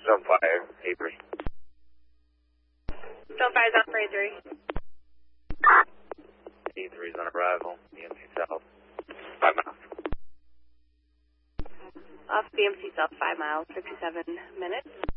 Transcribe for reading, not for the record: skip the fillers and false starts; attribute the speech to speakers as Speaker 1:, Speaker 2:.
Speaker 1: Zone 5, Avery.
Speaker 2: Zone 5 is on for A3.
Speaker 1: A3 is on arrival, BMC South, 5 miles.
Speaker 2: Off BMC South, 5 miles, 57 minutes.